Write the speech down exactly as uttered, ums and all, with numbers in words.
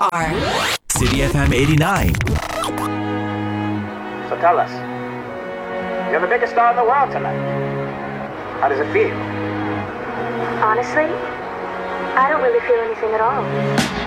are City F M eighty-nine. So tell us, you're the biggest star in the world tonight. How does it feel? Honestly, I don't really feel anything at all.